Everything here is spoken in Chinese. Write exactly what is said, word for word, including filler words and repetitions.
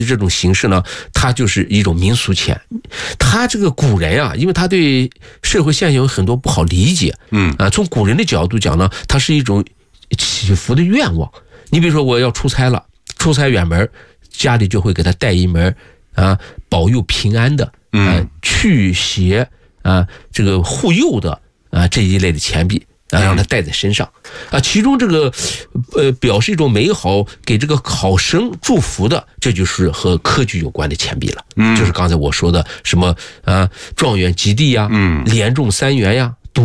这种形式呢，它就是一种民俗钱。他这个古人啊，因为他对社会现象有很多不好理解，嗯啊，从古人的角度讲呢，它是一种祈福的愿望。你比如说我要出差了，出差远门，家里就会给他带一门啊保佑平安的，啊去邪啊这个护佑的啊这一类的钱币。啊，让他带在身上，啊，其中这个，呃，表示一种美好，给这个考生祝福的，这就是和科举有关的钱币了。嗯，就是刚才我说的什么啊，状元及第呀，嗯，连中三元呀，